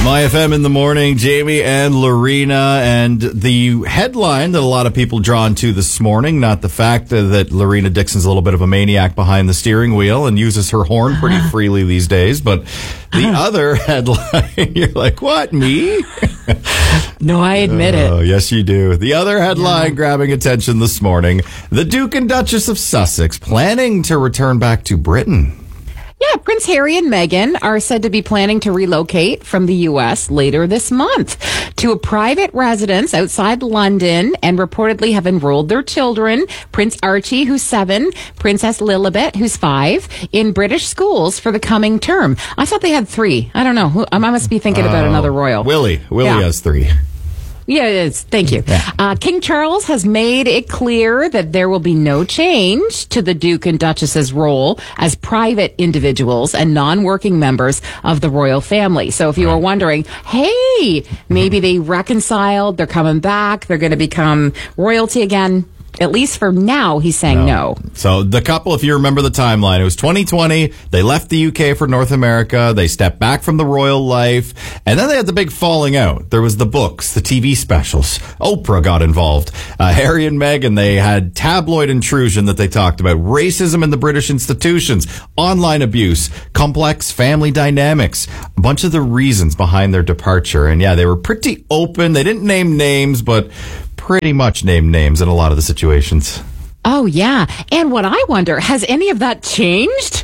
My FM in the morning, Jamie and Lorena, and the headline that a lot of people drawn to this morning, not the fact that Lorena Dixon's a little bit of a maniac behind the steering wheel and uses her horn pretty freely these days, but the other headline, you're like, what, me? No, I admit it. Oh, yes, you do. The other headline grabbing attention this morning, the Duke and Duchess of Sussex planning to return back to Britain. Yeah, Prince Harry and Meghan are said to be planning to relocate from the U.S. later this month to a private residence outside London and reportedly have enrolled their children, Prince Archie, who's 7, Princess Lilibet, who's 5, in British schools for the coming term. I thought they had 3. I don't know. I must be thinking about another royal. Willie has 3. Yeah, it is. Thank you. Yeah. King Charles has made it clear that there will be no change to the Duke and Duchess's role as private individuals and non-working members of the royal family. So if you were wondering, hey, maybe they reconciled, they're coming back, they're going to become royalty again. At least for now, he's saying no. So the couple, if you remember the timeline, it was 2020. They left the UK for North America. They stepped back from the royal life. And then they had the big falling out. There was the books, the TV specials. Oprah got involved. Harry and Meghan, they had tabloid intrusion that they talked about. Racism in the British institutions. Online abuse. Complex family dynamics. A bunch of the reasons behind their departure. And yeah, they were pretty open. They didn't name names, but pretty much named names in a lot of the situations. Oh, yeah. And what I wonder, has any of that changed?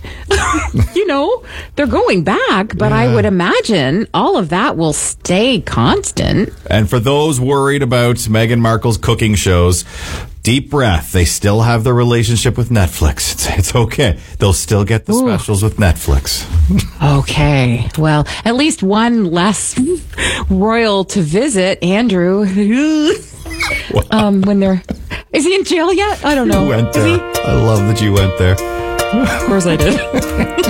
They're going back, but I would imagine all of that will stay constant. And for those worried about Meghan Markle's cooking shows, deep breath. They still have their relationship with Netflix. It's okay. They'll still get the specials with Netflix. Okay. Well, at least one less royal to visit, Andrew. Is he in jail yet? I don't know. You went there. I love that you went there. Of course I did.